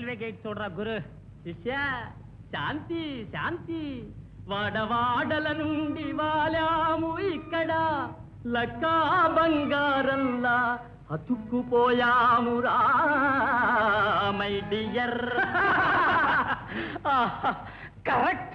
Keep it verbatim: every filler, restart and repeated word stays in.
Railway gate చూడరా గురు. శిష్య శాంతి శాంతి, వాడవాడల నుండి వాలాము ఇక్కడ, లక్కా బంగారంలా అతుక్కుపోయాము రా మై డియర్. కరెక్ట్.